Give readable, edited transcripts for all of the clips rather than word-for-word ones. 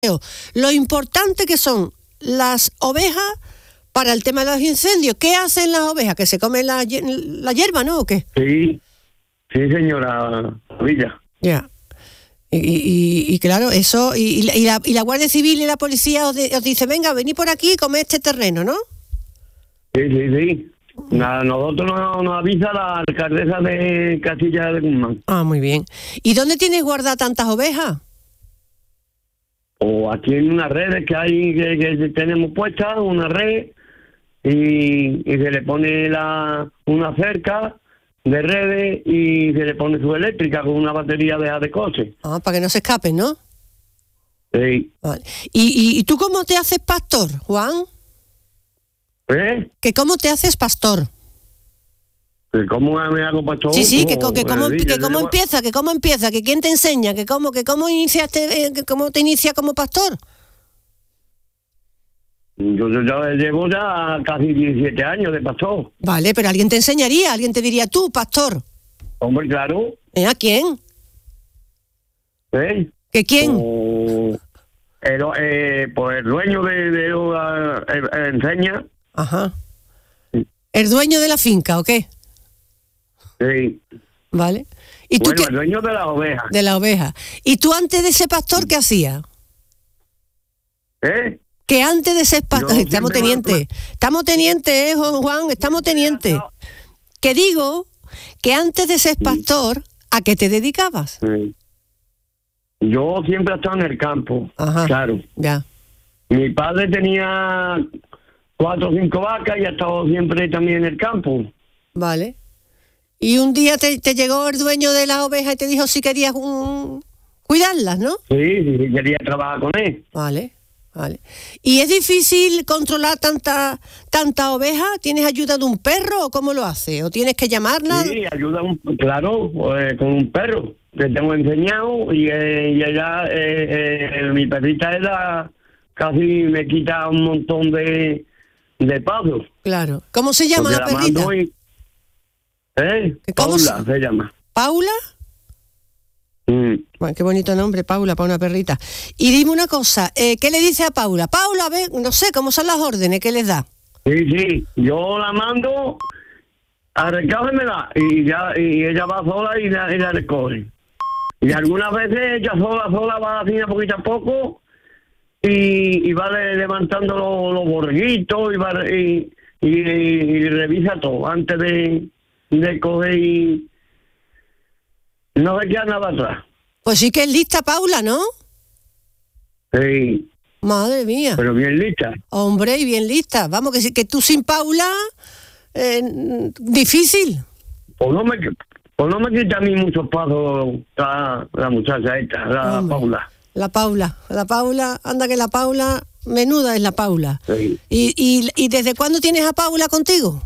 lo importante que son las ovejas para el tema de los incendios. ¿Qué hacen las ovejas? ¿Que se comen la hierba, no? ¿O qué? Sí, señora Villa. Ya. Y claro, eso, y la Guardia Civil y la policía os dice, venga, venid por aquí y comed este terreno, ¿no? Sí. Nosotros nos avisa la alcaldesa de Castilla de Guzmán. Ah, muy bien. ¿Y dónde tienes guardadas tantas ovejas? O aquí en unas redes que hay, que tenemos puestas, una red, y se le pone una cerca de redes y se le pone su eléctrica con una batería de coche. Ah, para que no se escapen, ¿no? Sí. Vale. ¿Y tú cómo te haces pastor, Juan? ¿Que cómo te haces pastor? ¿Que cómo me hago pastor? Sí, que cómo empieza, que quién te enseña, que cómo iniciaste, que cómo te inicia como pastor. Yo ya llevo casi 17 años de pastor. Vale, pero alguien te enseñaría, alguien te diría, tú, pastor. Hombre, claro. ¿A quién? ¿Que quién? Pues el dueño enseña. Ajá. ¿El dueño de la finca o qué? Sí. Vale. ¿Y tú el dueño de la oveja. De la oveja. ¿Y tú antes de ser pastor qué hacías? Que antes de ser pastor... Estamos teniente, Juan, estamos teniente. Que digo que antes de ser pastor, ¿a qué te dedicabas? Sí. Yo siempre he estado en el campo. Ajá. Claro. Ya. Mi padre tenía 4 o 5 vacas y ha estado siempre también en el campo. Vale. Y un día te llegó el dueño de las ovejas y te dijo si querías cuidarlas, ¿no? Sí, quería trabajar con él. Vale. ¿Y es difícil controlar tanta oveja? ¿Tienes ayuda de un perro o cómo lo haces? ¿O tienes que llamarla? Sí, claro, con un perro. Le tengo enseñado y ella, mi perrita casi me quita un montón de pasos. Claro. ¿Cómo se llama la perrita? Paula se llama. ¿Paula? Bueno, qué bonito nombre, Paula, para una perrita. Y dime una cosa, ¿qué le dice a Paula? Paula, a ver, no sé, ¿cómo son las órdenes que les da? Sí, yo la mando a recógemela y ella va sola y la recoge. Y algunas veces ella sola va haciendo poquito a poco y va levantando los borreguitos y revisa todo antes de coger y no se queda nada atrás. Pues sí que es lista Paula, ¿no? Sí. Madre mía. Pero bien lista. Hombre, y bien lista. Vamos, que tú sin Paula, difícil. Pues no me quita a mí muchos pasos la muchacha esta, Paula. La Paula, anda que la Paula, menuda es la Paula. Sí. ¿Y desde cuándo tienes a Paula contigo?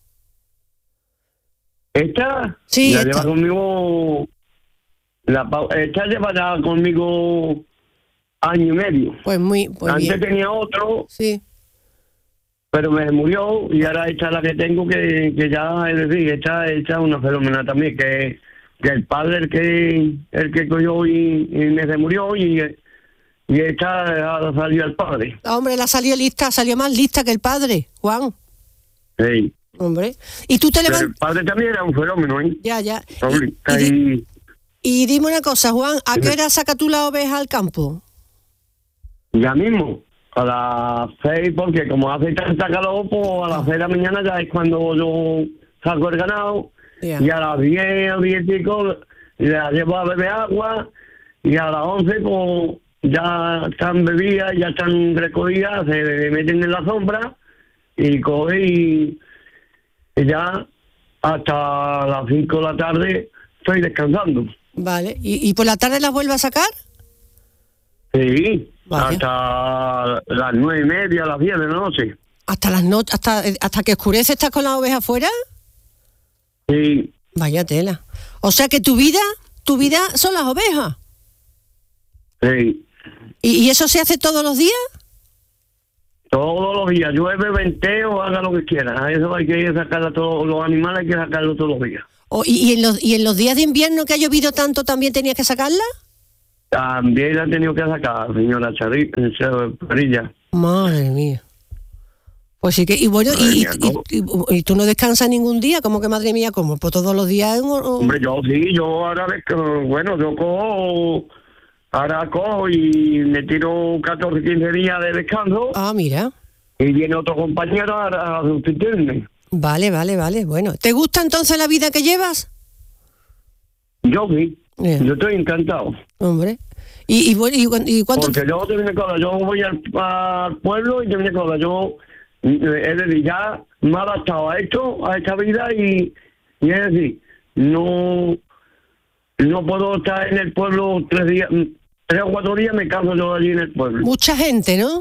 ¿Esta? Sí, la esta. Lleva conmigo... Esta lleva ya conmigo año y medio. Pues Antes bien. tenía otro, sí, pero me murió y ahora esta es la que tengo que ya, es decir, esta es una fenómena también, que el padre el que cogió y me murió y esta salió al padre. Hombre, salió más lista que el padre, Juan. Sí. Hombre. ¿Y tú te Pero levantas? el padre también era un fenómeno, ¿eh? Ya. Y Y dime una cosa, Juan, ¿a qué hora sacas tú la oveja al campo? ya mismo, a las 6, porque como hace tanta calor, pues a las 6 de la mañana ya es cuando yo saco el ganado. Yeah. Y a las 10 o 10 y pico la llevo a beber agua y a las 11 pues ya están bebidas, ya están recogidas, se meten en la sombra y coge y ya hasta las 5 de la tarde estoy descansando. Vale, ¿y por la tarde las vuelves a sacar? Sí, vale. Hasta las 9:30, las 10 de la noche. ¿Hasta que oscurece estás con las ovejas afuera? Sí. Vaya tela. O sea que tu vida son las ovejas. Sí. ¿Y eso se hace todos los días? Todos los días, llueve, venteo, haga lo que quiera. A eso hay que ir a sacar a todos los animales, hay que sacarlos todos los días. ¿Y en los días de invierno que ha llovido tanto también tenías que sacarla? También la han tenido que sacar, señora Perilla. Madre mía. Pues sí que, y bueno, y tú no descansas ningún día, ¿cómo que madre mía? ¿Cómo? Pues todos los días. Hombre, yo ahora, ahora cojo y me tiro 14, 15 días de descanso. Ah, mira. Y viene otro compañero a sustituirme. Vale. Bueno, ¿te gusta entonces la vida que llevas? Yo sí. Yo estoy encantado. Hombre. ¿Y cuánto? Porque yo voy al pueblo y terminé cosas. Yo es decir, ya me he adaptado a esta vida y es decir, no puedo estar en el pueblo 3 o 4 días, me canso yo allí en el pueblo. Mucha gente, ¿no?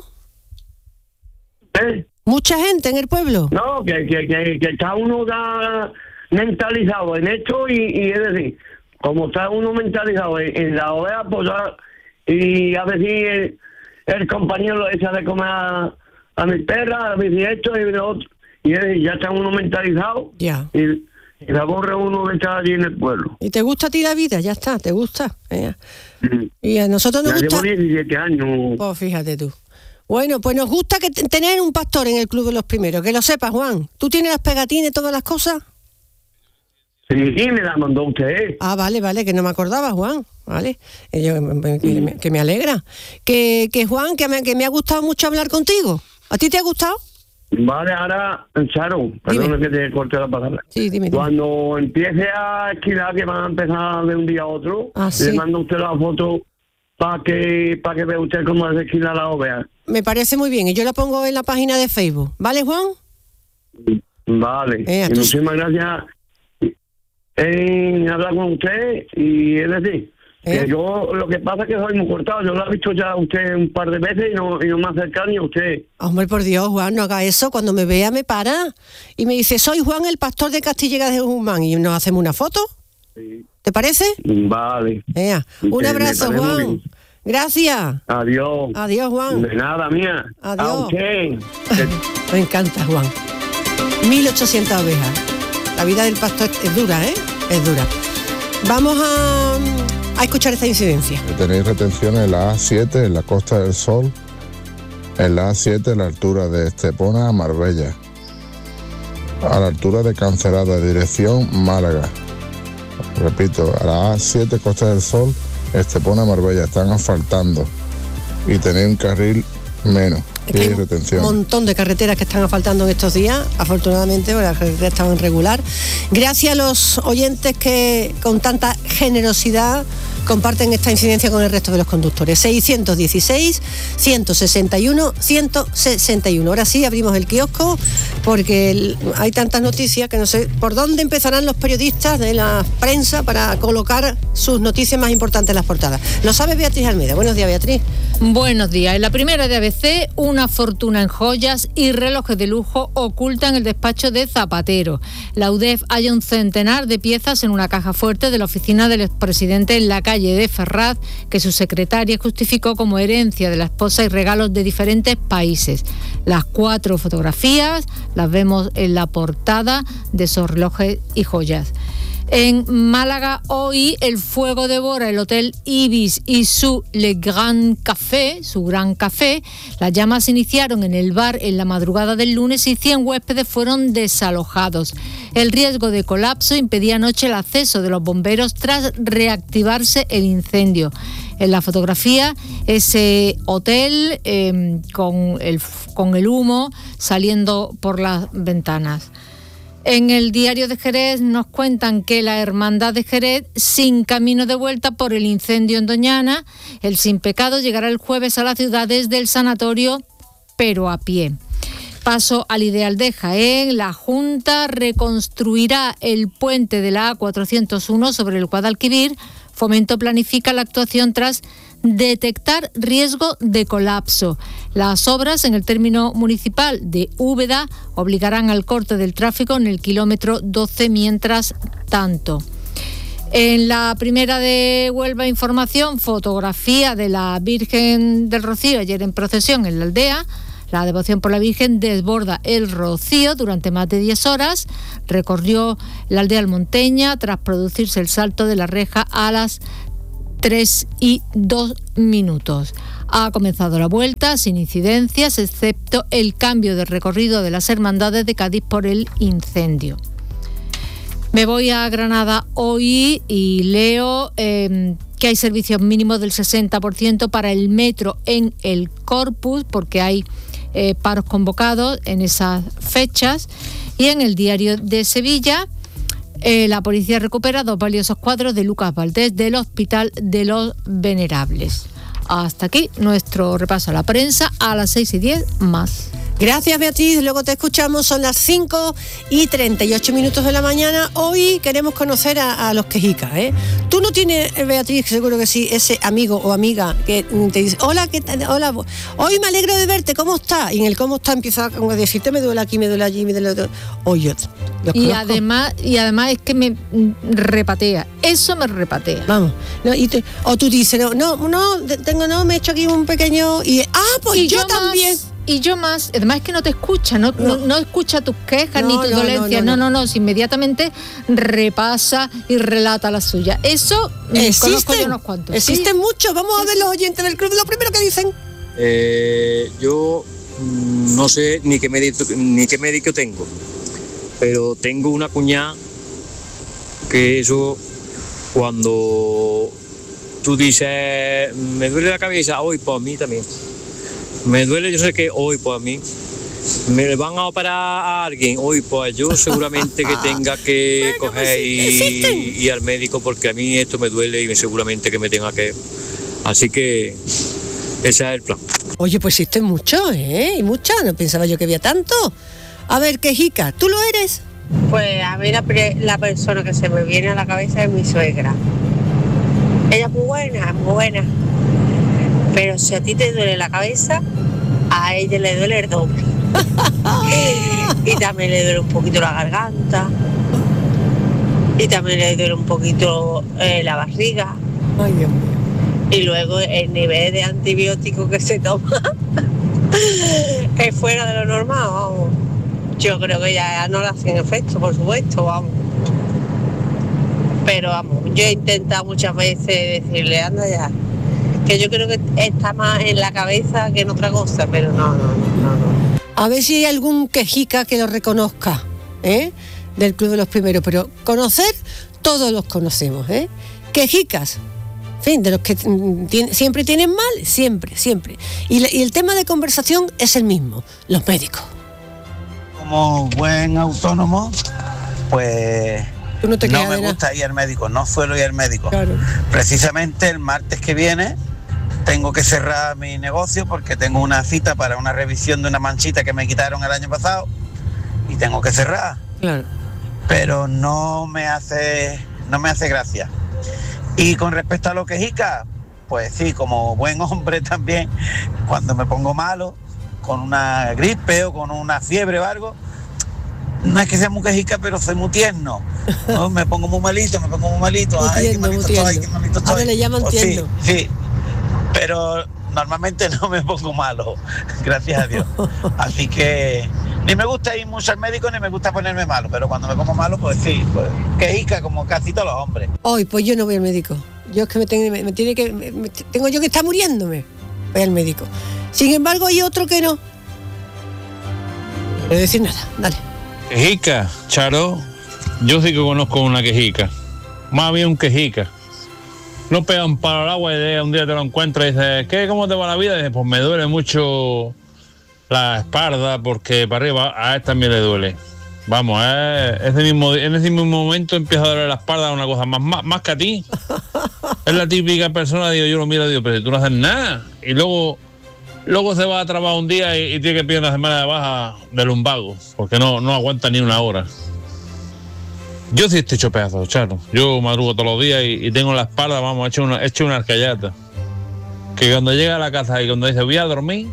¿Eh? Mucha gente en el pueblo. No, que está uno ya mentalizado en esto y es decir, como está uno mentalizado en la OEA, pues ya, y a veces el compañero echa de comer a mi perra, a veces esto y lo otro, y ya está uno mentalizado. Ya. Y la aburre uno de estar allí en el pueblo. ¿Y te gusta a ti la vida? Ya está, ¿te gusta? Y a nosotros nos gusta... Llevo 17 años. Pues fíjate tú. Bueno, pues nos gusta tener un pastor en el Club de los Primeros, que lo sepas, Juan. ¿Tú tienes las pegatinas y todas las cosas? Sí, me la mandó usted. Ah, vale, que no me acordaba, Juan. Vale, que me alegra. Que Juan, que me ha gustado mucho hablar contigo. ¿A ti te ha gustado? Vale, ahora, Charo, perdón que te corte la palabra. Sí, dime. Cuando empiece a esquilar, que van a empezar de un día a otro, ¿sí? Le mando a usted la foto para que vea usted cómo se esquila la ovea. Me parece muy bien, y yo la pongo en la página de Facebook. ¿Vale, Juan? Vale. Muchísimas gracias en hablar con usted, y es decir, que yo lo que pasa es que soy muy cortado. Yo lo he visto ya a usted un par de veces y no me acerca ni a usted. Hombre, por Dios, Juan, no haga eso. Cuando me vea me para y me dice, soy Juan, el pastor de Castillegas de Guzmán, y nos hacemos una foto. Sí. ¿Te parece? Vale. Un abrazo, Juan. Gracias. Adiós. Adiós, Juan. De nada, mía. Adiós. A usted. Me encanta, Juan. 1800 ovejas. La vida del pastor es dura, ¿eh? Es dura. Vamos a escuchar esta incidencia. Tenéis retenciones en la A7, en la Costa del Sol, en la A7, a la altura de Estepona a Marbella, a la altura de Cancelada, dirección Málaga. Repito, a la A7, Costa del Sol, Estepona a Marbella, están asfaltando y tenéis un carril menos. Hay un montón de carreteras que están asfaltando en estos días, afortunadamente, porque las carreteras estaban regular. Gracias a los oyentes que con tanta generosidad comparten esta incidencia con el resto de los conductores. 616 161 161. Ahora sí abrimos el kiosco porque hay tantas noticias que no sé por dónde empezarán los periodistas de la prensa para colocar sus noticias más importantes en las portadas. Lo sabe Beatriz Almeida. Buenos días, Beatriz. Buenos días. En la primera de ABC, una fortuna en joyas y relojes de lujo ocultan el despacho de Zapatero. La UDEF halla un centenar de piezas en una caja fuerte de la oficina del expresidente en la calle de Ferraz, que su secretaria justificó como herencia de la esposa y regalos de diferentes países. Las 4 fotografías las vemos en la portada de esos relojes y joyas. En Málaga hoy el fuego devora el Hotel Ibis y su Le Grand Café, su Gran Café. Las llamas se iniciaron en el bar en la madrugada del lunes y 100 huéspedes fueron desalojados. El riesgo de colapso impedía anoche el acceso de los bomberos tras reactivarse el incendio. En la fotografía, ese hotel con el humo saliendo por las ventanas. En el Diario de Jerez nos cuentan que la Hermandad de Jerez, sin camino de vuelta por el incendio en Doñana, el Sin Pecado llegará el jueves a la ciudad desde el sanatorio, pero a pie. Paso al Ideal de Jaén. La Junta reconstruirá el puente de la A401 sobre el Guadalquivir. Fomento planifica la actuación tras detectar riesgo de colapso. Las obras en el término municipal de Úbeda obligarán al corte del tráfico en el kilómetro 12 mientras tanto. En la primera de Huelva Información, fotografía de la Virgen del Rocío ayer en procesión en la aldea. La devoción por la Virgen desborda el Rocío durante más de 10 horas. Recorrió la aldea almonteña tras producirse el salto de la reja a las 3:02. Ha comenzado la vuelta sin incidencias, excepto el cambio de recorrido de las hermandades de Cádiz por el incendio. Me voy a Granada hoy y leo que hay servicios mínimos del 60% para el metro en el Corpus, porque hay paros convocados en esas fechas. Y en el Diario de Sevilla, la policía recupera 2 valiosos cuadros de Lucas Valdés del Hospital de los Venerables. Hasta aquí nuestro repaso a la prensa. A las 6:10 más. Gracias, Beatriz. Luego te escuchamos. Son las 5:38 de la mañana. Hoy queremos conocer a los quejicas, ¿eh? Tú no tienes, Beatriz, seguro que sí, ese amigo o amiga que te dice, hola, ¿qué tal? Hola, hoy me alegro de verte, ¿cómo estás? Y en el cómo está empieza a decirte, me duele aquí, me duele allí, me duele otro. Oye, y además es que me repatea. Eso me repatea. Vamos. No, o tú dices, no, me he hecho aquí un pequeño pues y yo también. Y yo más, además es que no te escucha, no escucha tus quejas ni tus dolencias, no, inmediatamente repasa y relata la suya. Eso conozco yo unos cuantos. Existen muchos, vamos a ver los oyentes del club, lo primero que dicen. Yo no sé ni qué médico tengo, pero tengo una cuñada que eso, cuando tú dices, me duele la cabeza, hoy pues a mí también. Me duele, yo sé que hoy, pues a mí, me van a operar a alguien, hoy, pues yo seguramente que tenga que coger y al médico, porque a mí esto me duele y seguramente que me tenga que... Así que ese es el plan. Oye, pues existen muchos, y muchas, no pensaba yo que había tanto. A ver, quejica, ¿tú lo eres? Pues a mí la persona que se me viene a la cabeza es mi suegra. Ella es muy buena. Pero si a ti te duele la cabeza, a ella le duele el doble. Y también le duele un poquito la garganta. Y también le duele un poquito la barriga. Ay, Dios mío. Y luego el nivel de antibiótico que se toma es fuera de lo normal, vamos. Yo creo que ya no le hacen efecto, por supuesto, vamos. Pero vamos, yo he intentado muchas veces decirle, anda ya, que yo creo que está más en la cabeza que en otra cosa, pero no. A ver si hay algún quejica que lo reconozca, del Club de los Primeros, pero conocer, todos los conocemos, quejicas, en fin, de los que siempre tienen mal, siempre. Y el tema de conversación es el mismo, los médicos. Como buen autónomo, pues... No me gusta ir al médico, no suelo ir al médico. Claro. Precisamente el martes que viene tengo que cerrar mi negocio porque tengo una cita para una revisión de una manchita que me quitaron el año pasado y tengo que cerrar. Claro. Pero no me hace gracia. Y con respecto a lo que jica, pues sí, como buen hombre también, cuando me pongo malo, con una gripe o con una fiebre o algo, no es que sea muy quejica, pero soy muy tierno. ¿No? Me pongo muy malito. Ay, qué malito estoy. A ver, le llaman tierno. Sí, pero normalmente no me pongo malo, gracias a Dios. Así que ni me gusta ir mucho al médico, ni me gusta ponerme malo, pero cuando me pongo malo, pues sí, pues quejica como casi todos los hombres. Hoy, pues yo no voy al médico. Yo es que tengo yo que estar muriéndome. Voy al médico. Sin embargo, hay otro que no. No voy a decir nada, dale. Quejica, Charo, yo sí que conozco una quejica, más bien un quejica. No pega un palo al agua y un día te lo encuentras y dices, ¿qué? ¿Cómo te va la vida? Y dices, pues me duele mucho la espalda porque para arriba a él también le duele. Vamos, en ese mismo momento empieza a doler la espalda una cosa más que a ti. Es la típica persona, digo, yo lo miro y digo, pero si tú no haces nada. Y luego se va a trabajar un día y tiene que pedir una semana de baja de lumbago, porque no aguanta ni una hora. Yo sí estoy hecho pedazos, Charo. Yo madrugo todos los días y tengo la espalda, vamos, hecho una arcayata. Que cuando llega a la casa y cuando dice voy a dormir,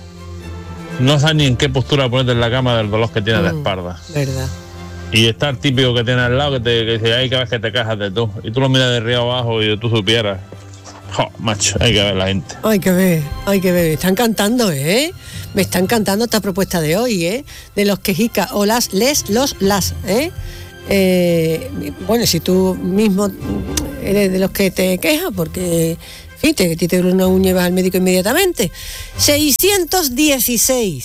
no sabes ni en qué postura ponerte en la cama del dolor que tiene la espalda. Verdad. Y está el típico que tiene al lado que dice, ay, cada vez que te cajas de tú. Y tú lo miras de arriba abajo y tú supieras. Macho, hay que ver la gente. Hay que ver. Me están cantando, Me están cantando esta propuesta de hoy, de los quejicas o las. Bueno, si tú mismo eres de los que te quejas porque, en fin, te duele una uña y vas al médico inmediatamente. 616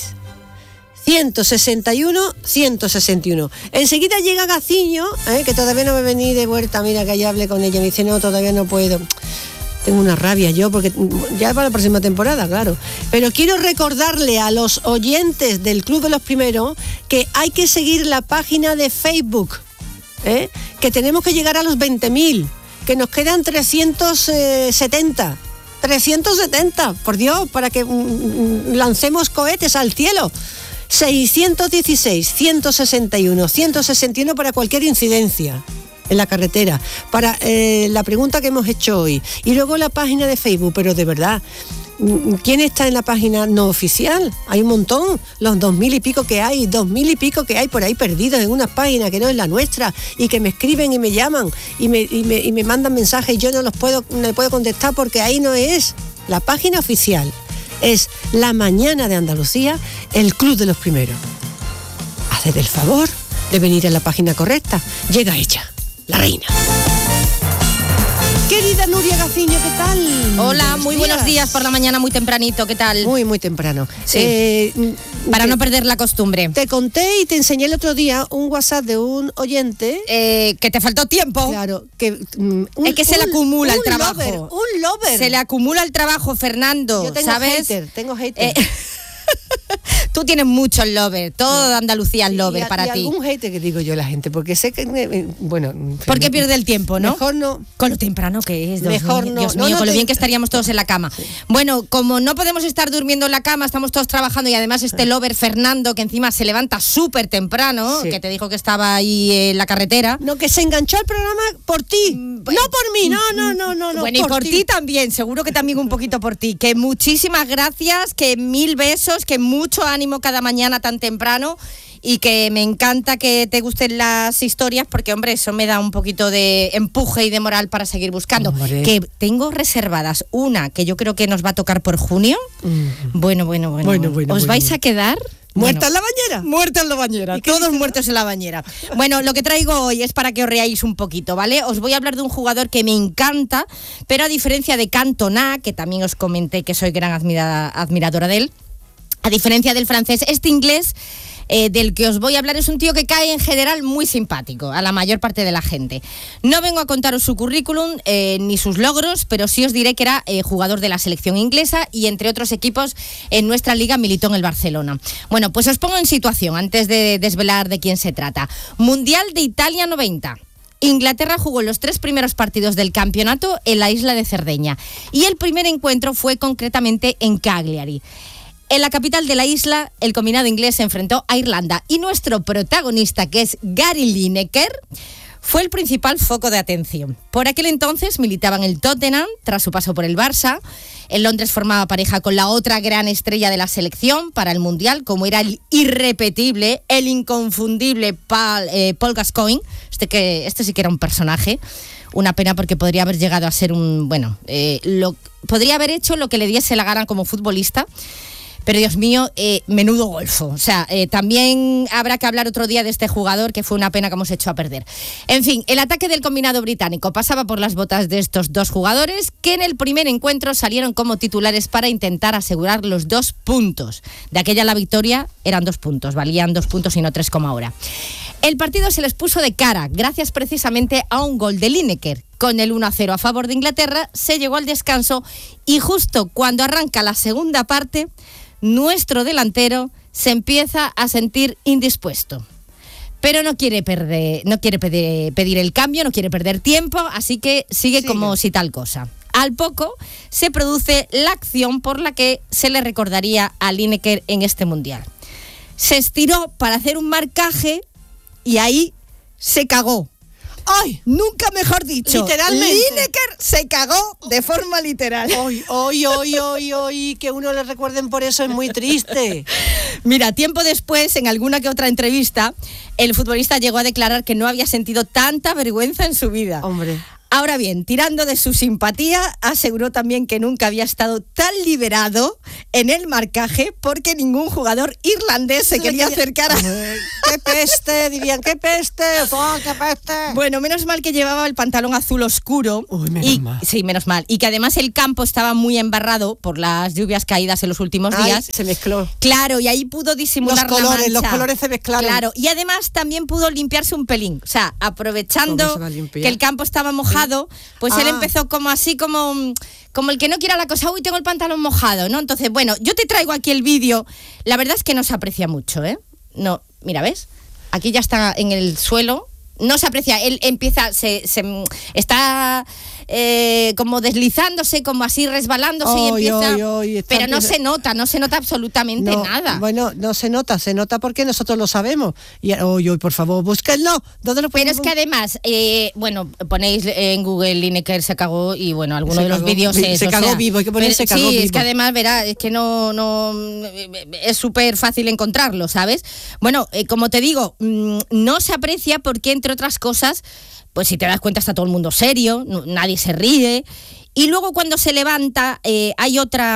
161 161. Enseguida llega Gaciño, que todavía no me vení de vuelta. Mira, que ayer hablé con ella, me dice, no, todavía no puedo. Tengo una rabia yo, porque ya para la próxima temporada, claro. Pero quiero recordarle a los oyentes del Club de los Primeros que hay que seguir la página de Facebook, que tenemos que llegar a los 20.000, que nos quedan 370, por Dios, para que lancemos cohetes al cielo. 616 161 161 para cualquier incidencia en la carretera, para la pregunta que hemos hecho hoy, y luego la página de Facebook. Pero de verdad, ¿quién está en la página no oficial? Hay un montón, los 2.000 y pico que hay, 2.000 y pico que hay por ahí perdidos en una página que no es la nuestra, y que me escriben y me llaman y me mandan mensajes y yo no puedo contestar porque ahí no es la página oficial. Es La Mañana de Andalucía, el Club de los Primeros. Haced el favor de venir a la página correcta. Llega ella, la reina. Querida Nuria Gaciño, ¿qué tal? Hola, muy buenos días por la mañana, muy tempranito, ¿qué tal? Muy temprano. Sí. Para no perder la costumbre. Te conté y te enseñé el otro día un WhatsApp de un oyente. Que te faltó tiempo. Claro, que es que se le acumula el trabajo. Un lover. Se le acumula el trabajo, Fernando. Yo tengo ¿sabes? Tengo hater. Tú tienes muchos lovers, todo Andalucía es lover para ti. Y algún hater que digo yo a la gente, porque sé que, bueno... ¿Por qué pierde el tiempo, no? Mejor no. Con lo temprano que es, mejor no. Dios mío, con lo bien que estaríamos todos en la cama. Sí. Bueno, como no podemos estar durmiendo en la cama, estamos todos trabajando, y además este lover Fernando, que encima se levanta súper temprano, que te dijo que estaba ahí en la carretera. No, que se enganchó al programa por ti, no por mí, no. Bueno, y por ti también, seguro que también un poquito por ti. Que muchísimas gracias, que 1000 besos, que mucho ánimo cada mañana tan temprano, y que me encanta que te gusten las historias, porque, hombre, eso me da un poquito de empuje y de moral para seguir buscando. Hombre. Que tengo reservadas una que yo creo que nos va a tocar por junio. Bueno. ¿Os vais a quedar? ¿Muerta en la bañera? Muerta en la bañera, todos muertos en la bañera. Bueno, lo que traigo hoy es para que os reáis un poquito, ¿vale? Os voy a hablar de un jugador que me encanta, pero a diferencia de Cantona, que también os comenté que soy gran admiradora de él, a diferencia del francés, este inglés del que os voy a hablar es un tío que cae en general muy simpático a la mayor parte de la gente. No vengo a contaros su currículum ni sus logros, pero sí os diré que era jugador de la selección inglesa y entre otros equipos en nuestra liga militó en el Barcelona. Bueno, pues os pongo en situación antes de desvelar de quién se trata. Mundial de Italia 90. Inglaterra jugó los 3 primeros partidos del campeonato en la isla de Cerdeña y el primer encuentro fue concretamente en Cagliari. En la capital de la isla, el combinado inglés se enfrentó a Irlanda y nuestro protagonista, que es Gary Lineker, fue el principal foco de atención. Por aquel entonces militaba en el Tottenham, tras su paso por el Barça. En Londres formaba pareja con la otra gran estrella de la selección para el Mundial, como era el irrepetible, el inconfundible Paul Gascoigne. Este sí que era un personaje. Una pena porque podría haber llegado a ser podría haber hecho lo que le diese la gana como futbolista. Pero Dios mío, menudo golfo. O sea, también habrá que hablar otro día de este jugador, que fue una pena que hemos hecho a perder. En fin, el ataque del combinado británico pasaba por las botas de estos dos jugadores, que en el primer encuentro salieron como titulares para intentar asegurar los 2 puntos. De aquella la victoria eran 2 puntos, valían 2 puntos y no 3 como ahora. El partido se les puso de cara, gracias precisamente a un gol de Lineker. Con el 1-0 a favor de Inglaterra, se llegó al descanso y justo cuando arranca la segunda parte, nuestro delantero se empieza a sentir indispuesto. Pero no quiere pedir el cambio, no quiere perder tiempo, así que sigue como si tal cosa. Al poco se produce la acción por la que se le recordaría a Lineker en este Mundial. Se estiró para hacer un marcaje y ahí se cagó. ¡Ay! Nunca mejor dicho. Literalmente. Lineker se cagó de forma literal. ¡Ay! Que uno le recuerden por eso es muy triste. Mira, tiempo después, en alguna que otra entrevista, el futbolista llegó a declarar que no había sentido tanta vergüenza en su vida. Hombre. Ahora bien, tirando de su simpatía, aseguró también que nunca había estado tan liberado en el marcaje porque ningún jugador irlandés se quería acercar a... ¡Qué peste! Dirían, ¡qué peste! ¡Oh, qué peste! Bueno, menos mal que llevaba el pantalón azul oscuro. Uy, menos mal. Sí, menos mal. Y que además el campo estaba muy embarrado por las lluvias caídas en los últimos días. Se mezcló. Claro, y ahí pudo disimular los colores se mezclaron. Claro, y además también pudo limpiarse un pelín. O sea, aprovechando que el campo estaba mojado, pues él empezó como así, como el que no quiera la cosa. Uy, tengo el pantalón mojado, ¿no? Entonces, bueno, yo te traigo aquí el vídeo. La verdad es que no se aprecia mucho, ¿eh? No, mira, ¿ves? Aquí ya está en el suelo. No se aprecia, él empieza, está como deslizándose, como así resbalándose y empieza, pero no se nota absolutamente nada. Bueno, no se nota porque nosotros lo sabemos. Y hoy, por favor, búsquenlo. ¿Dónde lo podemos? Pero es que además, bueno, ponéis en Google Lineker se cagó y bueno, alguno de los vídeos es... Se cagó vivo, hay que poner se cagó vivo. Sí, es que además, verá, es que no es súper fácil encontrarlo, ¿sabes? Bueno, como te digo, no se aprecia porque entre otras cosas, pues si te das cuenta está todo el mundo serio, nadie se ríe. Y luego cuando se levanta hay otra,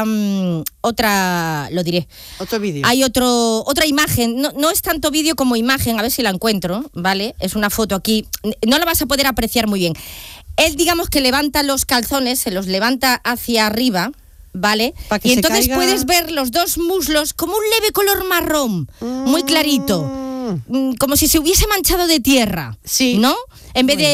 lo diré. Otro vídeo. Hay otra imagen, no es tanto vídeo como imagen, a ver si la encuentro, ¿vale? Es una foto aquí, no la vas a poder apreciar muy bien. Él, digamos que levanta los calzones, se los levanta hacia arriba, ¿vale? Y entonces puedes ver los dos muslos como un leve color marrón, muy clarito. Como si se hubiese manchado de tierra, sí, ¿no? En vez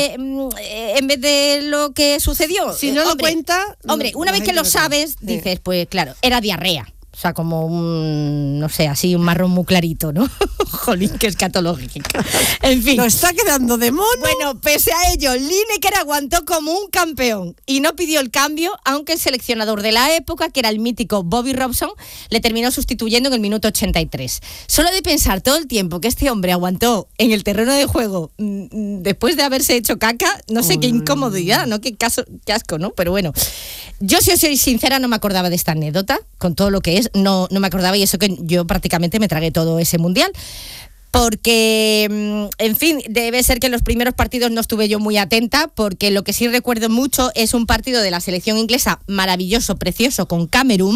de lo que sucedió. Si no lo cuenta... Hombre, una vez que lo sabes, dices, pues claro, era diarrea. O sea, como no sé, así un marrón muy clarito, ¿no? Jolín, qué escatológica. En fin. Nos está quedando de mono. Bueno, pese a ello, Lineker aguantó como un campeón y no pidió el cambio, aunque el seleccionador de la época, que era el mítico Bobby Robson, le terminó sustituyendo en el minuto 83. Solo de pensar todo el tiempo que este hombre aguantó en el terreno de juego después de haberse hecho caca, no sé qué incomodidad, ¿no? Qué asco, ¿no? Pero bueno, yo si os soy sincera no me acordaba de esta anécdota, con todo lo que es. No me acordaba y eso que yo prácticamente me tragué todo ese mundial porque, en fin, debe ser que en los primeros partidos no estuve yo muy atenta porque lo que sí recuerdo mucho es un partido de la selección inglesa maravilloso, precioso, con Camerún,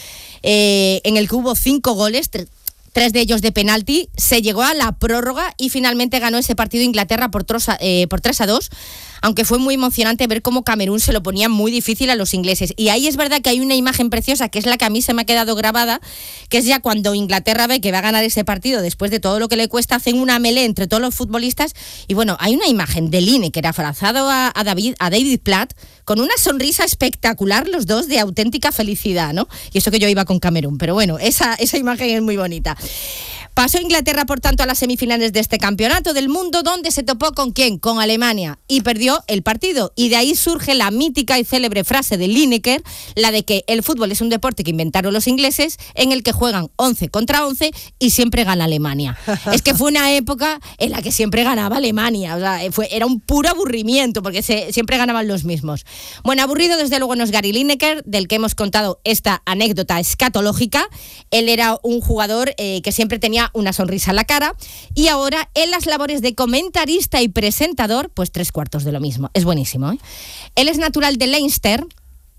en el que hubo 5 goles, 3 de ellos de penalti, se llegó a la prórroga y finalmente ganó ese partido Inglaterra por 3-2, aunque fue muy emocionante ver cómo Camerún se lo ponía muy difícil a los ingleses. Y ahí es verdad que hay una imagen preciosa, que es la que a mí se me ha quedado grabada, que es ya cuando Inglaterra ve que va a ganar ese partido después de todo lo que le cuesta, hacen una melee entre todos los futbolistas. Y bueno, hay una imagen de Lineker abrazado a David Platt, con una sonrisa espectacular, los dos de auténtica felicidad, ¿no? Y eso que yo iba con Camerún, pero bueno, esa imagen es muy bonita. Pasó Inglaterra, por tanto, a las semifinales de este campeonato del mundo, donde se topó ¿con quién? Con Alemania, y perdió el partido. Y de ahí surge la mítica y célebre frase de Lineker, la de que el fútbol es un deporte que inventaron los ingleses, en el que juegan 11 contra 11 y siempre gana Alemania. Es que fue una época en la que siempre ganaba Alemania, o sea, era un puro aburrimiento, porque siempre ganaban los mismos. Bueno, aburrido desde luego no es Gary Lineker, del que hemos contado esta anécdota escatológica. Él era un jugador que siempre tenía una sonrisa en la cara, y ahora en las labores de comentarista y presentador, pues 3/4 de lo mismo. Es buenísimo, ¿eh? Él es natural de Leinster.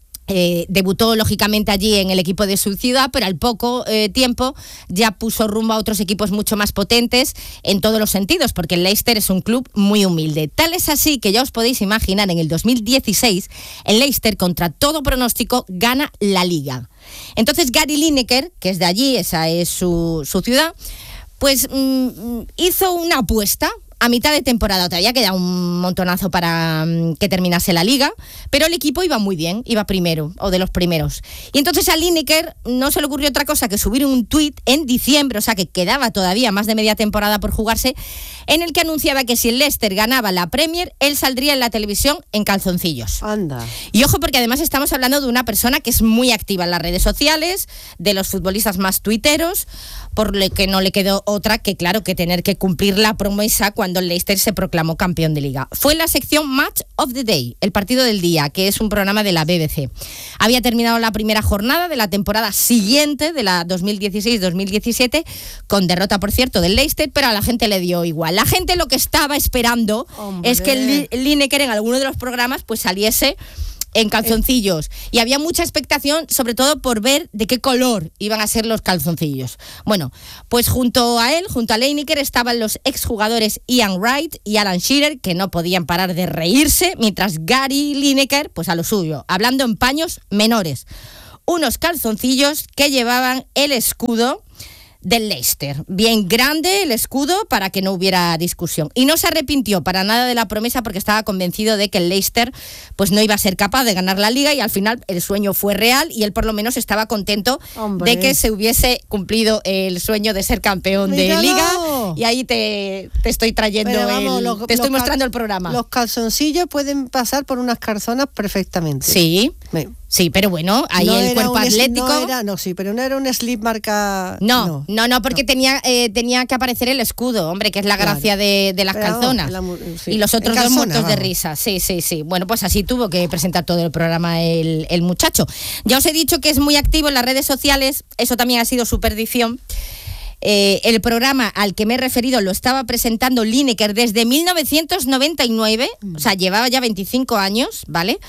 Debutó lógicamente allí en el equipo de su ciudad, pero al poco tiempo ya puso rumbo a otros equipos mucho más potentes en todos los sentidos, porque el Leicester es un club muy humilde. Tal es así que ya os podéis imaginar, en el 2016 el Leicester, contra todo pronóstico, gana la Liga. Entonces Gary Lineker, que es de allí, esa es su ciudad, pues hizo una apuesta. A mitad de temporada todavía queda un montonazo para que terminase la Liga, pero el equipo iba muy bien, iba primero, o de los primeros. Y entonces a Lineker no se le ocurrió otra cosa que subir un tuit en diciembre, o sea que quedaba todavía más de media temporada por jugarse, en el que anunciaba que si el Leicester ganaba la Premier, él saldría en la televisión en calzoncillos. Anda. Y ojo, porque además estamos hablando de una persona que es muy activa en las redes sociales, de los futbolistas más tuiteros, por lo que no le quedó otra que, claro, que tener que cumplir la promesa cuando el Leicester se proclamó campeón de Liga. Fue en la sección Match of the Day, el partido del día, que es un programa de la BBC. Había terminado la primera jornada de la temporada siguiente, de la 2016-2017, con derrota, por cierto, del Leicester, pero a la gente le dio igual. La gente lo que estaba esperando es que Lineker en alguno de los programas pues saliese en calzoncillos. Y había mucha expectación, sobre todo por ver de qué color iban a ser los calzoncillos. Bueno, pues junto a él, junto a Lineker, estaban los exjugadores Ian Wright y Alan Shearer, que no podían parar de reírse, mientras Gary Lineker, pues a lo suyo, hablando en paños menores. Unos calzoncillos que llevaban el escudo del Leicester. Bien grande el escudo para que no hubiera discusión. Y no se arrepintió para nada de la promesa porque estaba convencido de que el Leicester pues no iba a ser capaz de ganar la Liga, y al final el sueño fue real y él por lo menos estaba contento de que se hubiese cumplido el sueño de ser campeón de Liga. Y ahí te estoy trayendo, te estoy mostrando el programa. Los calzoncillos pueden pasar por unas calzonas perfectamente. Sí. Sí, pero bueno, ahí no el cuerpo atlético. Pero no era un slip marca. No, porque tenía que aparecer el escudo, hombre, que es la gracia de las calzonas. Sí. Y los otros dos muertos de risa. Sí. Bueno, pues así tuvo que presentar todo el programa el muchacho. Ya os he dicho que es muy activo en las redes sociales, eso también ha sido su perdición. El programa al que me he referido lo estaba presentando Lineker desde 1999, o sea, llevaba ya 25 años, ¿vale?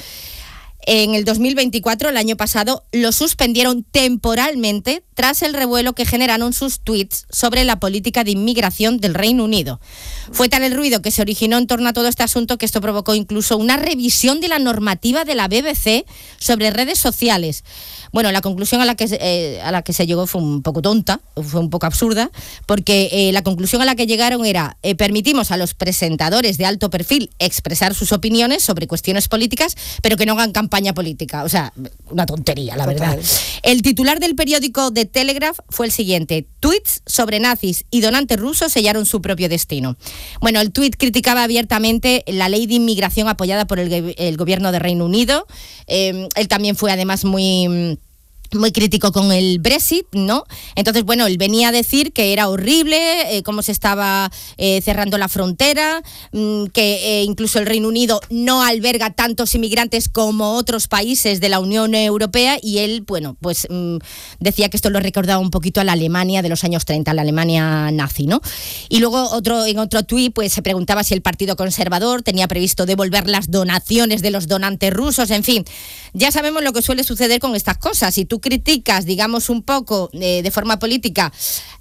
En el 2024, el año pasado, lo suspendieron temporalmente tras el revuelo que generaron sus tweets sobre la política de inmigración del Reino Unido. Fue tal el ruido que se originó en torno a todo este asunto que esto provocó incluso una revisión de la normativa de la BBC sobre redes sociales. Bueno, la conclusión a la que se llegó fue un poco tonta, fue un poco absurda, porque la conclusión a la que llegaron era permitimos a los presentadores de alto perfil expresar sus opiniones sobre cuestiones políticas, pero que no hagan campaña política. O sea, una tontería, la verdad. El titular del periódico The Telegraph fue el siguiente: tweets sobre nazis y donantes rusos sellaron su propio destino. Bueno, el tuit criticaba abiertamente la ley de inmigración apoyada por el gobierno de Reino Unido. Él también fue además muy crítico con el Brexit, ¿no? Entonces, bueno, él venía a decir que era horrible cómo se estaba cerrando la frontera, que incluso el Reino Unido no alberga tantos inmigrantes como otros países de la Unión Europea, y él, bueno, pues decía que esto lo recordaba un poquito a la Alemania de los años 30, la Alemania nazi, ¿no? Y luego en otro tuit pues se preguntaba si el Partido Conservador tenía previsto devolver las donaciones de los donantes rusos. En fin, ya sabemos lo que suele suceder con estas cosas. Si tú criticas, digamos, un poco de forma política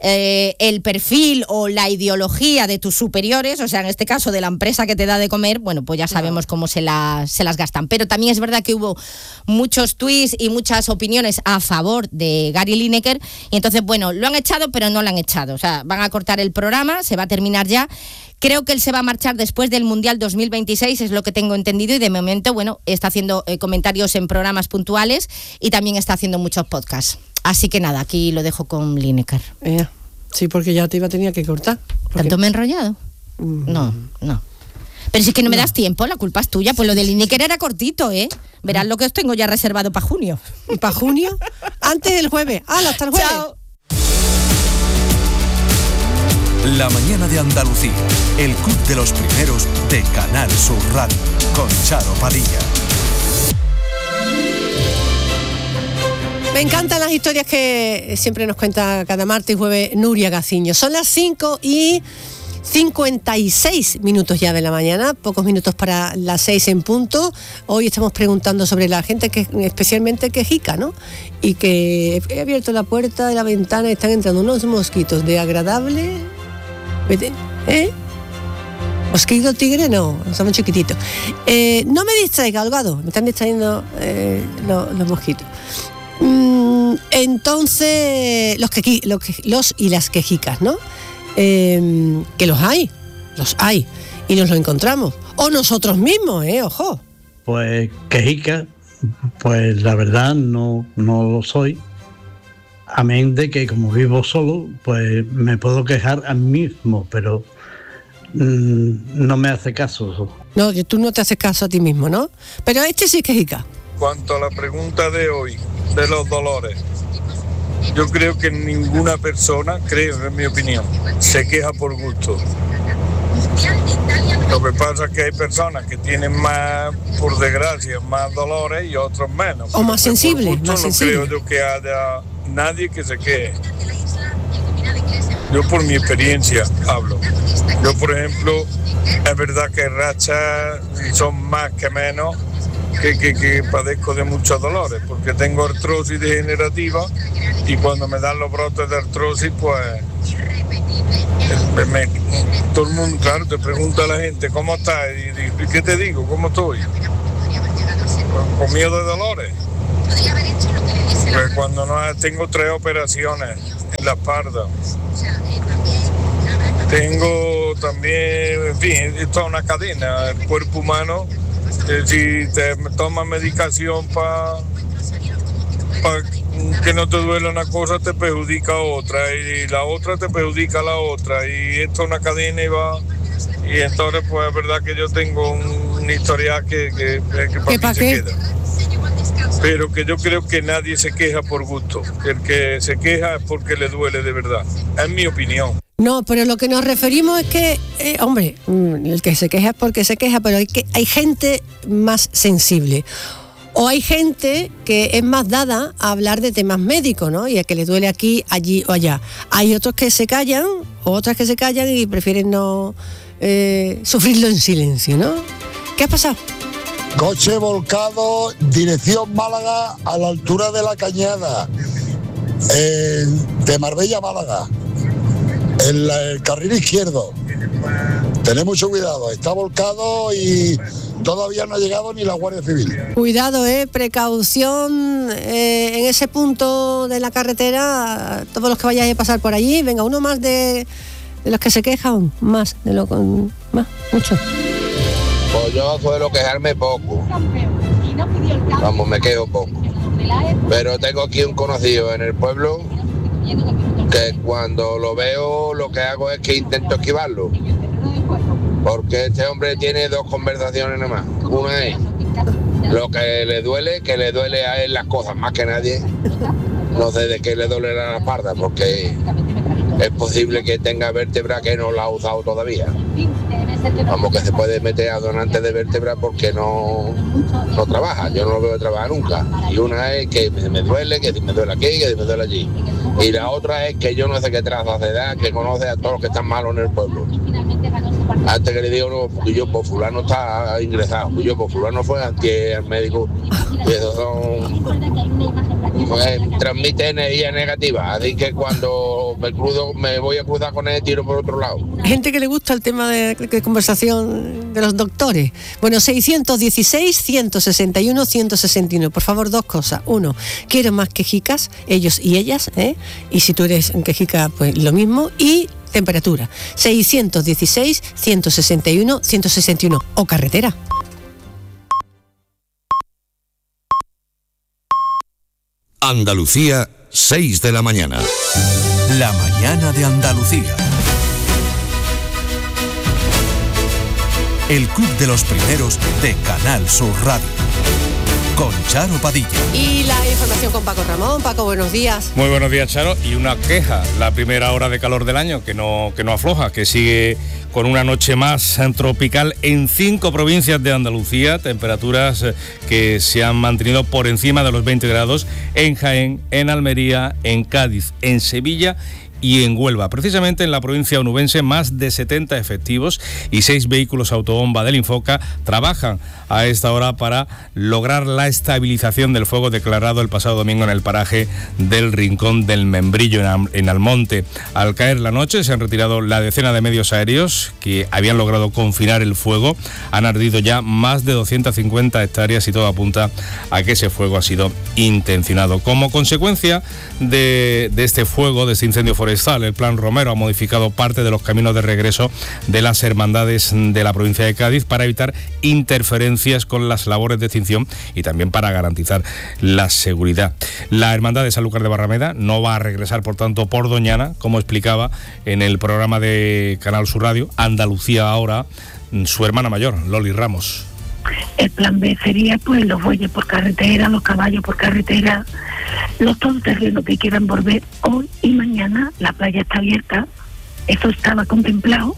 el perfil o la ideología de tus superiores, o sea, en este caso de la empresa que te da de comer, bueno, pues ya sabemos cómo se las gastan. Pero también es verdad que hubo muchos tweets y muchas opiniones a favor de Gary Lineker, y entonces, bueno, lo han echado, pero no lo han echado. O sea, van a cortar el programa, se va a terminar ya. Creo que él se va a marchar después del Mundial 2026, es lo que tengo entendido, y de momento, bueno, está haciendo comentarios en programas puntuales y también está haciendo muchos podcasts. Así que nada, aquí lo dejo con Lineker. Sí, porque ya te iba a tener que cortar. ¿Tanto me he enrollado? No. Pero si es que no me das tiempo, la culpa es tuya. Pues lo de Lineker era cortito, ¿eh? Verás lo que os tengo ya reservado para junio. ¿Y para junio? Antes del jueves. Hasta el jueves. Chao. La mañana de Andalucía, el club de los primeros de Canal Sur Radio, con Charo Padilla. Me encantan las historias que siempre nos cuenta cada martes y jueves Nuria Gaciño. Son las 5:56 ya de la mañana, pocos minutos para las 6 en punto. Hoy estamos preguntando sobre la gente que especialmente quejica, ¿no? Y que he abierto la puerta de la ventana y están entrando unos mosquitos de agradable. ¿Mosquito tigre? No, somos chiquititos. No me distraiga, Holgado, me están distrayendo los mosquitos. Entonces, los y las quejicas, ¿no? Que los hay, y nos lo encontramos. O nosotros mismos, ojo. Pues quejica, pues la verdad no lo soy. Amén de que como vivo solo, pues me puedo quejar a mí mismo, pero no me hace caso. No, que tú no te haces caso a ti mismo, ¿no? Pero este sí quejica. Cuanto a la pregunta de hoy, de los dolores, yo creo que ninguna persona, en mi opinión, se queja por gusto. Lo que pasa es que hay personas que tienen más, por desgracia, más dolores y otros menos. O más sensibles. No creo yo que haya nadie que se queje. Yo por mi experiencia hablo. Yo, por ejemplo, es verdad que rachas son más que menos, que padezco de muchos dolores, porque tengo artrosis degenerativa y cuando me dan los brotes de artrosis, pues todo el mundo, claro, te pregunta a la gente, ¿cómo estás? Y ¿qué te digo? ¿Cómo estoy? Con miedo de dolores. Pues cuando no tengo 3 operaciones en la espalda. Tengo también, en fin, esto es una cadena, el cuerpo humano. Si te tomas medicación para que no te duele una cosa, te perjudica otra, y la otra te perjudica la otra, y esto es una cadena y va. Y entonces, pues es verdad que yo tengo un historial que para mí se queda. Pero que yo creo que nadie se queja por gusto. El que se queja es porque le duele de verdad. Es mi opinión. No, pero lo que nos referimos es que, hombre, el que se queja es porque se queja, pero hay gente más sensible. O hay gente que es más dada a hablar de temas médicos, ¿no? Y a que le duele aquí, allí o allá. Hay otros que se callan, o otras que se callan y prefieren no sufrirlo en silencio, ¿no? ¿Qué ha pasado? Coche volcado, dirección Málaga, a la altura de la Cañada, de Marbella a Málaga, en el carril izquierdo. Tened mucho cuidado, está volcado y todavía no ha llegado ni la Guardia Civil. Cuidado, precaución en ese punto de la carretera, todos los que vayáis a pasar por allí. Venga, uno más de los que se quejan, más, mucho. Pues yo suelo quejarme poco, vamos, me quejo poco, pero tengo aquí un conocido en el pueblo que cuando lo veo lo que hago es que intento esquivarlo, porque este hombre tiene 2 conversaciones nada más. Una es lo que le duele a él las cosas más que nadie. No sé de qué le duele la espalda, porque es posible que tenga vértebra que no la ha usado todavía. Vamos, que se puede meter a donante de vértebra porque no trabaja. Yo no lo veo trabajar nunca. Y una es que me duele, que me duele aquí, que me duele allí. Y la otra es que yo no sé qué traza se da, que conoce a todos los que están malos en el pueblo. Antes que le digo, no, porque yo, pues fulano está ingresado, pues yo, pues fulano fue antier al médico. Y esos son, pues, transmite energía negativa, así que cuando me voy a cruzar con él, tiro por otro lado. Gente que le gusta el tema de conversación de los doctores. Bueno, 616, 161, 161. Por favor, 2 cosas. 1, quiero más quejicas, ellos y ellas, y si tú eres quejica, pues lo mismo. Y temperatura, 616, 161, 161. O carretera. Andalucía, 6 de la mañana. La mañana de Andalucía. El Club de los Primeros de Canal Sur Radio. Con Charo Padilla. Y la información con Paco Ramón. Paco, buenos días. Muy buenos días, Charo. Y una queja, la primera hora de calor del año, que no afloja, que sigue con una noche más tropical en 5 provincias de Andalucía, temperaturas que se han mantenido por encima de los 20 grados en Jaén, en Almería, en Cádiz, en Sevilla y en Huelva. Precisamente en la provincia onubense, más de 70 efectivos y 6 vehículos autobomba del Infoca trabajan a esta hora para lograr la estabilización del fuego declarado el pasado domingo en el paraje del Rincón del Membrillo en Almonte. Al caer la noche se han retirado la decena de medios aéreos que habían logrado confinar el fuego. Han ardido ya más de 250 hectáreas y todo apunta a que ese fuego ha sido intencionado. Como consecuencia de este fuego, de este incendio forestal, el Plan Romero ha modificado parte de los caminos de regreso de las hermandades de la provincia de Cádiz para evitar interferencias con las labores de extinción y también para garantizar la seguridad. La hermandad de Sanlúcar de Barrameda no va a regresar, por tanto, por Doñana, como explicaba en el programa de Canal Sur Radio, Andalucía Ahora, su hermana mayor, Loli Ramos. El plan B sería pues los bueyes por carretera, los caballos por carretera, los todoterrenos que quieran volver hoy y mañana. La playa está abierta, eso estaba contemplado.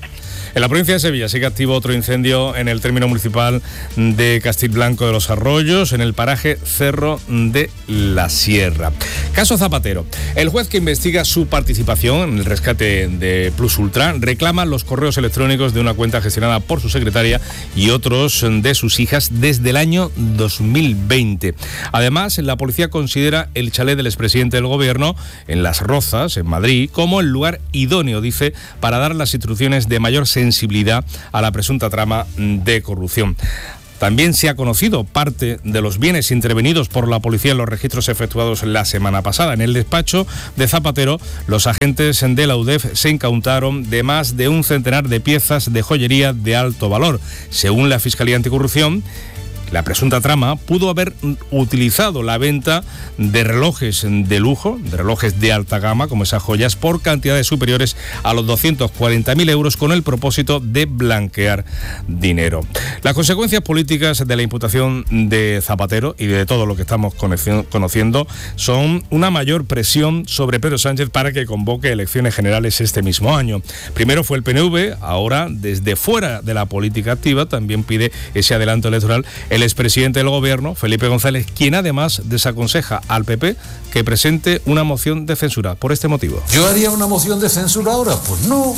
En la provincia de Sevilla sigue activo otro incendio en el término municipal de Castilblanco de los Arroyos, en el paraje Cerro de la Sierra. Caso Zapatero. El juez que investiga su participación en el rescate de Plus Ultra reclama los correos electrónicos de una cuenta gestionada por su secretaria y otros de sus hijas desde el año 2020. Además, la policía considera el chalet del expresidente del gobierno en Las Rozas, en Madrid, como el lugar idóneo, dice, para dar las instrucciones de mayor sensibilidad a la presunta trama de corrupción. También se ha conocido parte de los bienes intervenidos por la policía en los registros efectuados la semana pasada. En el despacho de Zapatero, los agentes de la UDEF se incautaron de más de un centenar de piezas de joyería de alto valor. Según la Fiscalía Anticorrupción, la presunta trama pudo haber utilizado la venta de relojes de lujo, de relojes de alta gama, como esas joyas, por cantidades superiores a los 240.000 euros con el propósito de blanquear dinero. Las consecuencias políticas de la imputación de Zapatero y de todo lo que estamos conociendo son una mayor presión sobre Pedro Sánchez para que convoque elecciones generales este mismo año. Primero fue el PNV, ahora desde fuera de la política activa también pide ese adelanto electoral el expresidente del gobierno, Felipe González, quien además desaconseja al PP que presente una moción de censura por este motivo. ¿Yo haría una moción de censura ahora? Pues no,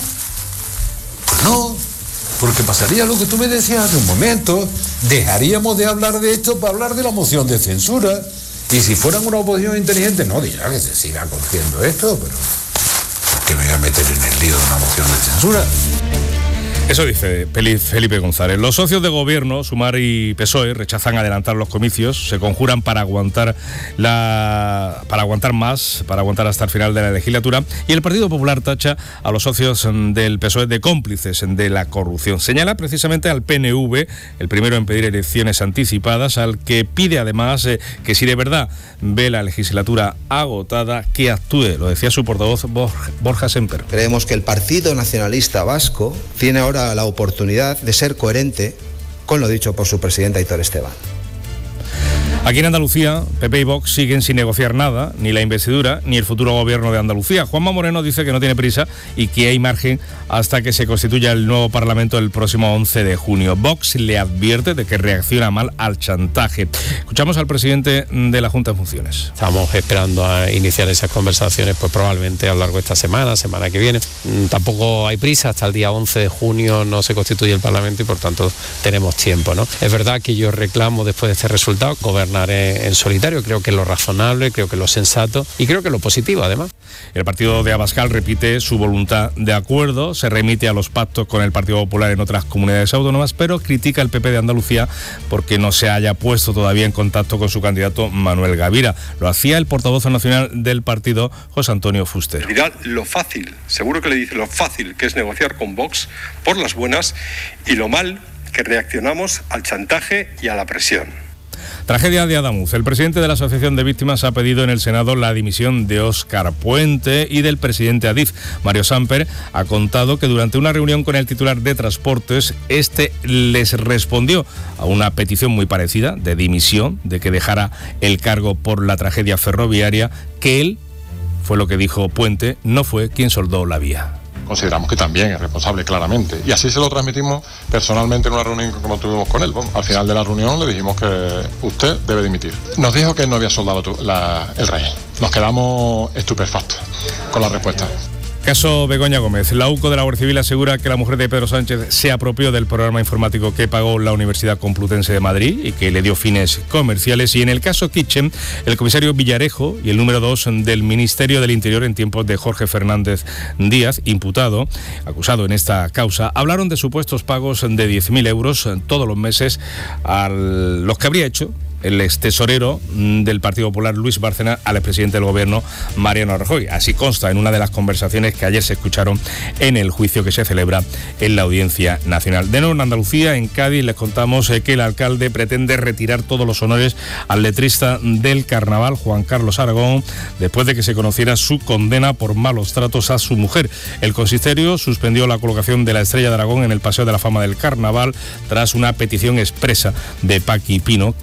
porque pasaría lo que tú me decías hace un momento, dejaríamos de hablar de esto para hablar de la moción de censura, y si fueran una oposición inteligente, no dirá que se siga cogiendo esto, pero ¿por qué me voy a meter en el lío de una moción de censura? Eso dice Felipe González. Los socios de gobierno, Sumar y PSOE, rechazan adelantar los comicios, se conjuran para aguantar hasta el final de la legislatura, y el Partido Popular tacha a los socios del PSOE de cómplices de la corrupción. Señala precisamente al PNV, el primero en pedir elecciones anticipadas, al que pide además que si de verdad ve la legislatura agotada, que actúe. Lo decía su portavoz Borja Semper. Creemos que el Partido Nacionalista Vasco tiene ahora la oportunidad de ser coherente con lo dicho por su presidente Aitor Esteban. Aquí en Andalucía, PP y Vox siguen sin negociar nada, ni la investidura, ni el futuro gobierno de Andalucía. Juanma Moreno dice que no tiene prisa y que hay margen hasta que se constituya el nuevo Parlamento el próximo 11 de junio. Vox le advierte de que reacciona mal al chantaje. Escuchamos al presidente de la Junta en funciones. Estamos esperando a iniciar esas conversaciones, pues probablemente a lo largo de esta semana que viene. Tampoco hay prisa, hasta el día 11 de junio no se constituye el Parlamento y por tanto tenemos tiempo, ¿no? Es verdad que yo reclamo después de este resultado gobernar en solitario, creo que es lo razonable, creo que es lo sensato y creo que es lo positivo además. El partido de Abascal repite su voluntad de acuerdo, se remite a los pactos con el Partido Popular en otras comunidades autónomas, pero critica al PP de Andalucía porque no se haya puesto todavía en contacto con su candidato Manuel Gavira. Lo hacía el portavoz nacional del partido, José Antonio Fuster. Dirá lo fácil, seguro que le dice lo fácil que es negociar con Vox por las buenas y lo mal que reaccionamos al chantaje y a la presión. Tragedia de Adamuz. El presidente de la Asociación de Víctimas ha pedido en el Senado la dimisión de Óscar Puente y del presidente Adif. Mario Samper ha contado que durante una reunión con el titular de Transportes, este les respondió a una petición muy parecida de dimisión, de que dejara el cargo por la tragedia ferroviaria, que él, fue lo que dijo Puente, no fue quien soldó la vía. Consideramos que también es responsable, claramente. Y así se lo transmitimos personalmente en una reunión como tuvimos con él. Bueno, al final de la reunión le dijimos que usted debe dimitir. Nos dijo que él no había soldado el rey. Nos quedamos estupefactos con la respuesta. Caso Begoña Gómez. La UCO de la Guardia Civil asegura que la mujer de Pedro Sánchez se apropió del programa informático que pagó la Universidad Complutense de Madrid y que le dio fines comerciales. Y en el caso Kitchen, el comisario Villarejo y el número 2 del Ministerio del Interior en tiempos de Jorge Fernández Díaz, imputado, acusado en esta causa, hablaron de supuestos pagos de 10.000 euros todos los meses a los que habría hecho el extesorero del Partido Popular, Luis Bárcena, al expresidente del Gobierno, Mariano Rajoy. Así consta en una de las conversaciones que ayer se escucharon en el juicio que se celebra en la Audiencia Nacional. De nuevo en Andalucía, en Cádiz, les contamos que el alcalde pretende retirar todos los honores al letrista del Carnaval, Juan Carlos Aragón, después de que se conociera su condena por malos tratos a su mujer. El consistorio suspendió la colocación de la Estrella de Aragón en el Paseo de la Fama del Carnaval tras una petición expresa de Paqui Pino, quien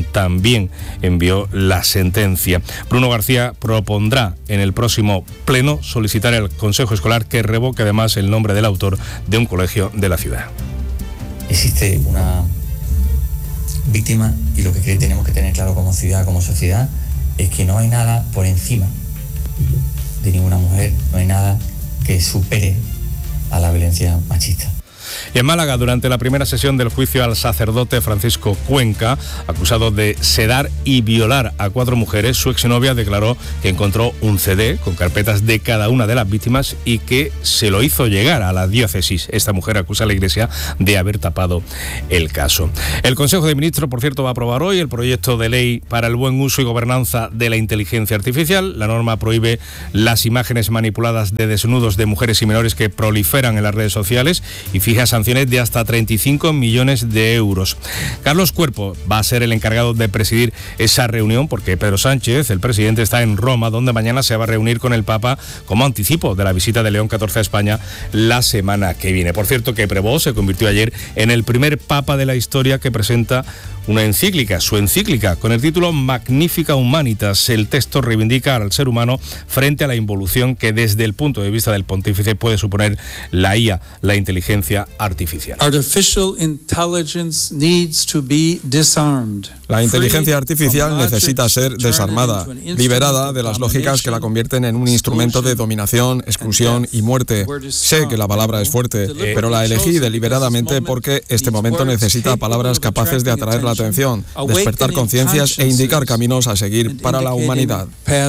también envió la sentencia. Bruno García propondrá en el próximo pleno solicitar al Consejo Escolar que revoque además el nombre del autor de un colegio de la ciudad. Existe una víctima y lo que tenemos que tener claro como ciudad, como sociedad, es que no hay nada por encima de ninguna mujer, no hay nada que supere a la violencia machista. Y en Málaga, durante la primera sesión del juicio al sacerdote Francisco Cuenca, acusado de sedar y violar a 4 mujeres, su exnovia declaró que encontró un CD con carpetas de cada una de las víctimas y que se lo hizo llegar a la diócesis. Esta mujer acusa a la Iglesia de haber tapado el caso. El Consejo de Ministros, por cierto, va a aprobar hoy el proyecto de ley para el buen uso y gobernanza de la inteligencia artificial. La norma prohíbe las imágenes manipuladas de desnudos de mujeres y menores que proliferan en las redes sociales y fija sanciones de hasta 35 millones de euros. Carlos Cuerpo va a ser el encargado de presidir esa reunión porque Pedro Sánchez, el presidente, está en Roma, donde mañana se va a reunir con el Papa como anticipo de la visita de León XIV a España la semana que viene. Por cierto, que Prevost se convirtió ayer en el primer Papa de la historia que presenta una encíclica, su encíclica, con el título Magnificat Humanitas. El texto reivindica al ser humano frente a la involución que desde el punto de vista del pontífice puede suponer la IA, la inteligencia artificial. Artificial intelligence needs to be disarmed. La inteligencia artificial necesita ser desarmada, liberada de las lógicas que la convierten en un instrumento de dominación, exclusión y muerte. Sé que la palabra es fuerte, pero la elegí deliberadamente porque este momento necesita palabras capaces de atraer la atención, despertar conciencias e indicar caminos a seguir para la humanidad.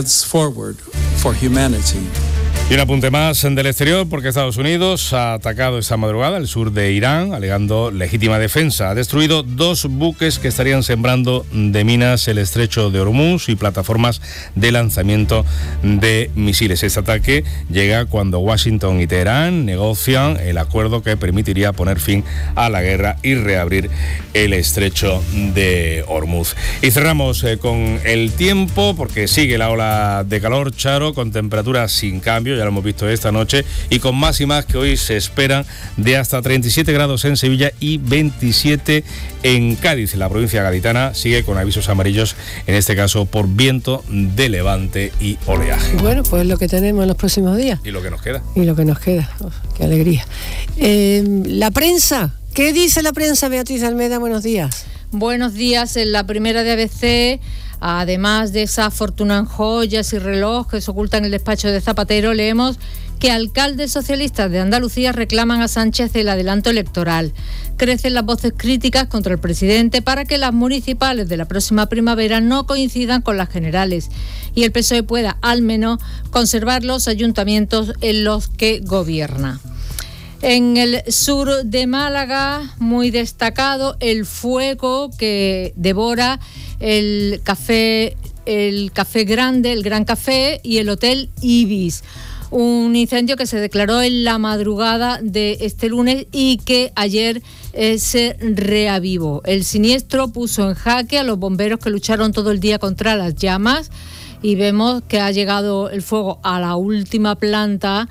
Y un apunte más del exterior, porque Estados Unidos ha atacado esta madrugada el sur de Irán, alegando legítima defensa. Ha destruido 2 buques que estarían sembrando de minas el estrecho de Hormuz y plataformas de lanzamiento de misiles. Este ataque llega cuando Washington y Teherán negocian el acuerdo que permitiría poner fin a la guerra y reabrir el estrecho de Hormuz. Y cerramos con el tiempo, porque sigue la ola de calor, Charo, con temperaturas sin cambio. Ya lo hemos visto esta noche y con máximas que hoy se esperan de hasta 37 grados en Sevilla y 27 en Cádiz. La provincia gaditana sigue con avisos amarillos, en este caso por viento de levante y oleaje. Bueno, pues lo que tenemos en los próximos días. Y lo que nos queda. Y lo que nos queda. Oh, qué alegría. La prensa. ¿Qué dice la prensa, Beatriz Almeda? Buenos días. Buenos días. En la primera de ABC, además de esa fortuna en joyas y reloj que se oculta en el despacho de Zapatero, leemos que alcaldes socialistas de Andalucía reclaman a Sánchez el adelanto electoral. Crecen las voces críticas contra el presidente para que las municipales de la próxima primavera no coincidan con las generales y el PSOE pueda, al menos, conservar los ayuntamientos en los que gobierna. En el sur de Málaga, muy destacado, el fuego que devora el café grande, el Gran Café y el Hotel Ibis. Un incendio que se declaró en la madrugada de este lunes y que ayer se reavivó. El siniestro puso en jaque a los bomberos que lucharon todo el día contra las llamas y vemos que ha llegado el fuego a la última planta,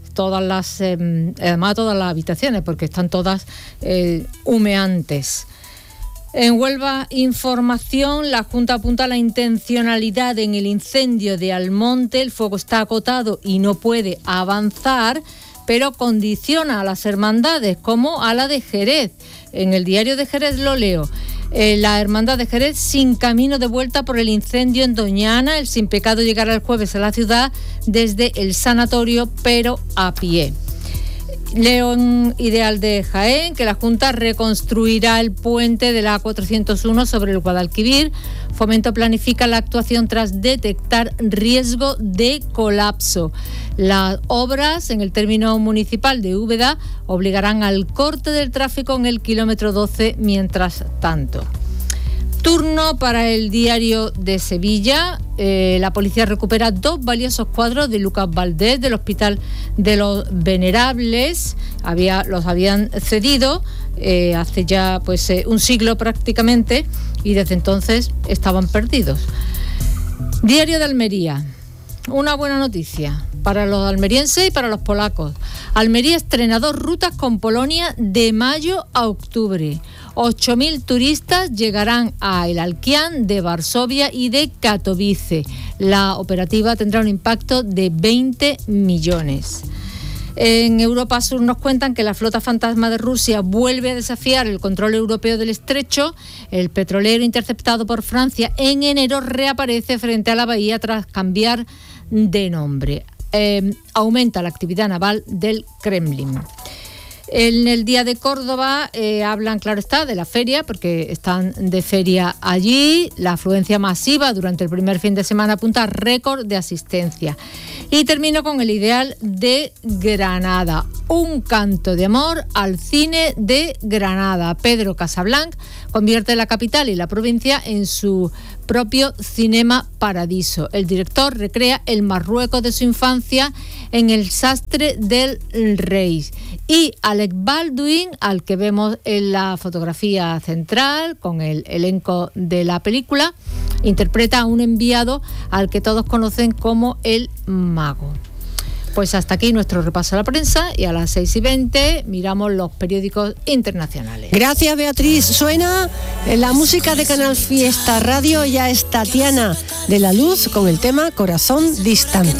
además todas las habitaciones, porque están todas humeantes. En Huelva Información, la Junta apunta a la intencionalidad en el incendio de Almonte. El fuego está acotado y no puede avanzar, pero condiciona a las hermandades, como a la de Jerez. En el diario de Jerez lo leo. La hermandad de Jerez sin camino de vuelta por el incendio en Doñana. El sin pecado llegará el jueves a la ciudad desde el sanatorio, pero a pie. Leo en Ideal de Jaén que la Junta reconstruirá el puente de la A401 sobre el Guadalquivir. Fomento planifica la actuación tras detectar riesgo de colapso. Las obras en el término municipal de Úbeda obligarán al corte del tráfico en el kilómetro 12 mientras tanto. Turno para el Diario de Sevilla. La policía recupera 2 valiosos cuadros de Lucas Valdés del Hospital de los Venerables. Los habían cedido hace ya un siglo prácticamente y desde entonces estaban perdidos. Diario de Almería. una buena noticia para los almerienses y para los polacos. Almería estrena 2 rutas con Polonia de mayo a octubre. 8.000 turistas llegarán a El Alquián de Varsovia y de Katowice. La operativa tendrá un impacto de 20 millones. En Europa Sur nos cuentan que la flota fantasma de Rusia vuelve a desafiar el control europeo del estrecho. El petrolero interceptado por Francia en enero reaparece frente a la bahía tras cambiar de nombre. Aumenta la actividad naval del Kremlin. En el Día de Córdoba hablan, claro está, de la feria, porque están de feria allí. La afluencia masiva durante el primer fin de semana apunta a récord de asistencia. Y termino con el ideal de Granada. Un canto de amor al cine de Granada. Pedro Casablanc convierte la capital y la provincia en su propio cinema paradiso. El director recrea el Marruecos de su infancia en El sastre del rey. Y Alec Baldwin, al que vemos en la fotografía central con el elenco de la película, interpreta a un enviado al que todos conocen como el Mago. Pues hasta aquí nuestro repaso a la prensa, y a las 6:20 miramos los periódicos internacionales. Gracias, Beatriz. Suena la música de Canal Fiesta Radio. Ya es Tatiana de la Luz con el tema Corazón Distante.